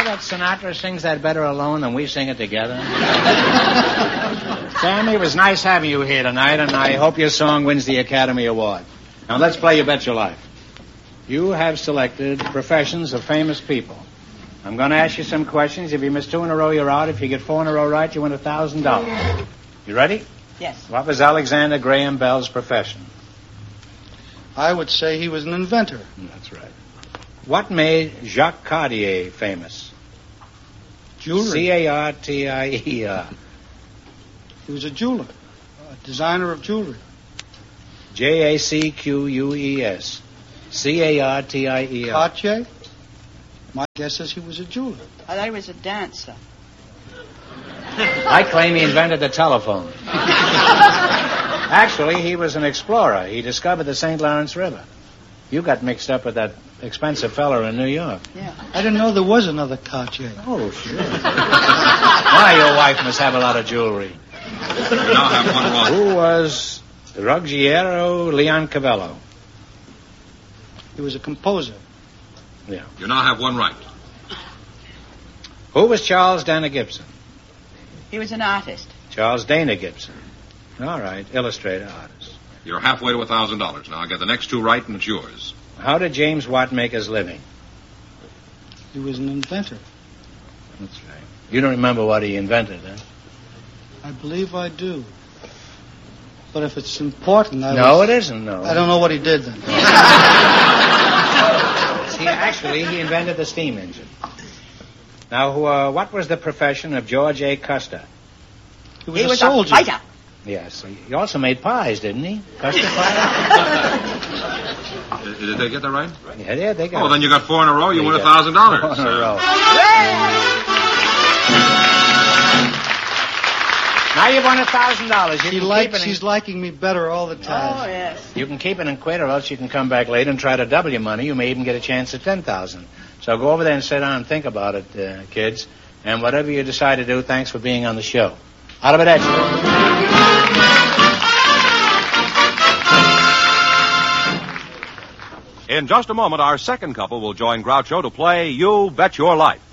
know that Sinatra sings that better alone than we sing it together? Sammy, it was nice having you here tonight, and I hope your song wins the Academy Award. Now, let's play You Bet Your Life. You have selected professions of famous people. I'm going to ask you some questions. If you miss 2 in a row, you're out. If you get 4 in a row right, you win $1,000. You ready? Yes. What was Alexander Graham Bell's profession? I would say he was an inventor. That's right. What made Jacques Cartier famous? Jewelry. Cartier. He was a jeweler, a designer of jewelry. Jacques. Cartier. Cartier? My guess is he was a jeweler. I thought he was a dancer. I claim he invented the telephone. Actually, he was an explorer. He discovered the St. Lawrence River. You got mixed up with that expensive fella in New York. Yeah. I didn't know there was another Cartier. Oh, sure. Why, your wife must have a lot of jewelry. You now have one wrong. Who was Ruggiero Leoncavallo? He was a composer. Yeah. You now have one right. Who was Charles Dana Gibson? He was an artist. Charles Dana Gibson. All right, illustrator, artist. You're halfway to $1,000. Now get the next 2 right and it's yours. How did James Watt make his living? He was an inventor. That's right. You don't remember what he invented, huh? I believe I do. But if it's important, No, it isn't, no. I don't know what he did then. See, actually, he invented the steam engine. Now, what was the profession of George A. Custer? He was a soldier. A fighter. Yes, he also made pies, didn't he? Custer pie? Did they get that right? Yeah, they got Oh, it. then you got 4 in a row. You win got $1,000. 4 in a row. Now you've won $1,000. She's liking me better all the time. Oh, yes. You can keep it and quit, or else you can come back later and try to double your money. You may even get a chance at $10,000. So go over there and sit down and think about it, kids. And whatever you decide to do, thanks for being on the show. Arrivederci. In just a moment, our second couple will join Groucho to play You Bet Your Life.